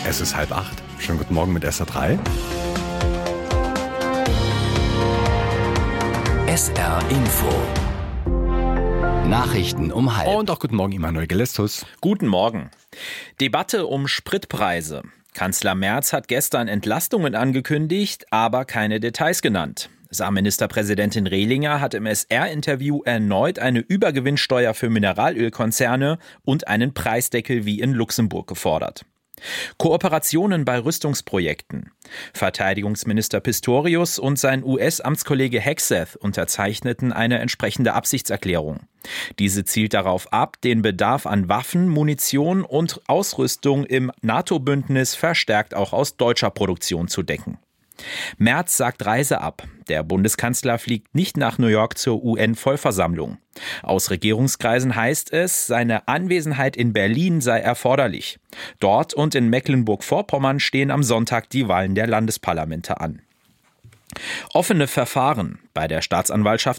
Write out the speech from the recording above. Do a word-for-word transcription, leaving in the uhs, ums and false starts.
Es ist halb acht. Schönen guten Morgen mit S R drei. S R Info. Nachrichten um halb. Und auch guten Morgen, Immanuel Gelistus. Guten Morgen. Debatte um Spritpreise. Kanzler Merz hat gestern Entlastungen angekündigt, aber keine Details genannt. Saarministerpräsidentin Rehlinger hat im S R-Interview erneut eine Übergewinnsteuer für Mineralölkonzerne und einen Preisdeckel wie in Luxemburg gefordert. Kooperationen bei Rüstungsprojekten. Verteidigungsminister Pistorius und sein U S-Amtskollege Hegseth unterzeichneten eine entsprechende Absichtserklärung. Diese zielt darauf ab, den Bedarf an Waffen, Munition und Ausrüstung im NATO-Bündnis verstärkt auch aus deutscher Produktion zu decken. Merz sagt Reise ab. Der Bundeskanzler fliegt nicht nach New York zur U N-Vollversammlung. Aus Regierungskreisen heißt es, seine Anwesenheit in Berlin sei erforderlich. Dort und in Mecklenburg-Vorpommern stehen am Sonntag die Wahlen der Landesparlamente an. Offene Verfahren. Bei der Staatsanwaltschaft